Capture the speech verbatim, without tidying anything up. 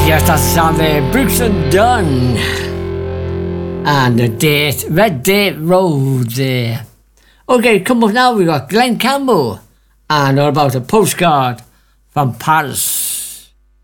Yes, that's on the Brooks and Dunn. And the date, Red Date Road there. Okay, come up now, we got Glenn Campbell. And all about a postcard from Paris.